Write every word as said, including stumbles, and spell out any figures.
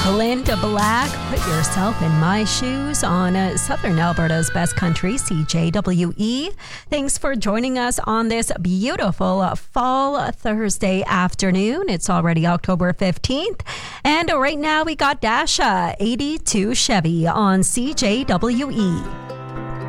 Belinda Black, Put Yourself in My Shoes on uh, Southern Alberta's Best Country, C J W E. Thanks for joining us on this beautiful uh, fall Thursday afternoon. It's already October fifteenth. And right now we got Dasha, eighty-two Chevy on C J W E.